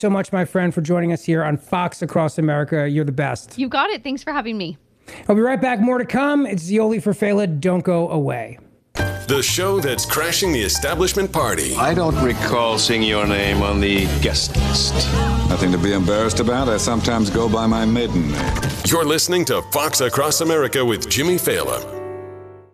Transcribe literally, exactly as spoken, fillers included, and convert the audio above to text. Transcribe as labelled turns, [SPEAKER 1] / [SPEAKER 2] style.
[SPEAKER 1] so much, my friend, for joining us here on Fox Across America. You're the best.
[SPEAKER 2] You got it. Thanks for having me.
[SPEAKER 1] I'll be right back. More to come. It's Zeoli for Fela. Don't go away.
[SPEAKER 3] The show that's crashing the establishment party.
[SPEAKER 4] I don't recall seeing your name on the guest list.
[SPEAKER 5] Nothing to be embarrassed about. I sometimes go by my maiden name.
[SPEAKER 3] You're listening to Fox Across America with Jimmy Fallon.